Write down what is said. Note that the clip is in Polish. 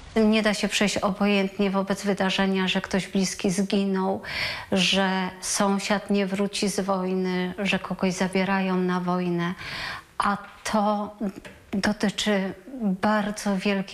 Nie da się przejść obojętnie wobec wydarzenia, że ktoś bliski zginął, że sąsiad nie wróci z wojny, że kogoś zabierają na wojnę, a to dotyczy bardzo wielkiej